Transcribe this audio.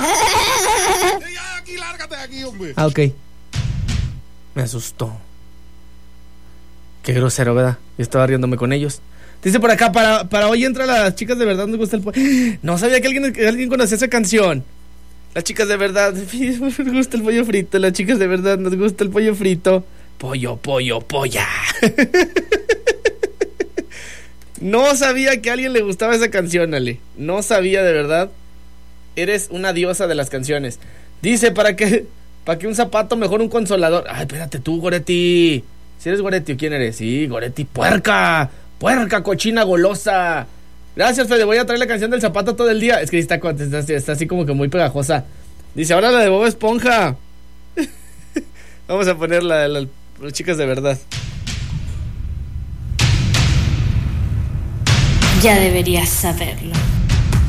Ya, aquí, lárgate de aquí, hombre. Ah, ok. Me asustó. Qué grosero, ¿verdad? Yo estaba riéndome con ellos. Dice por acá, para hoy entra las chicas de verdad nos gusta el pollo. No sabía que alguien conocía esa canción. Las chicas de verdad nos gusta el pollo frito. Las chicas de verdad nos gusta el pollo frito. Pollo, pollo, polla. No sabía que a alguien le gustaba esa canción, Ale. No sabía, de verdad. Eres una diosa de las canciones. Dice, ¿para qué un zapato mejor un consolador? Ay, espérate tú, Goretti. ¿Si eres Goretti o quién eres? Sí, Goretti, puerca, cochina, golosa. Gracias, Fede, voy a traer la canción del zapato todo el día. Es que está así como que muy pegajosa. Dice, ahora la de Bob Esponja. Vamos a poner las chicas de verdad. Ya deberías saberlo.